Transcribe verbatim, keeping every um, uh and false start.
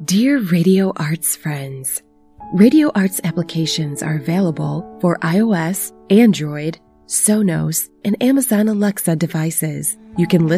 Dear Radio Arts friends, Radio Arts applications are available for iOS, Android, Sonos, and Amazon Alexa devices. You can listen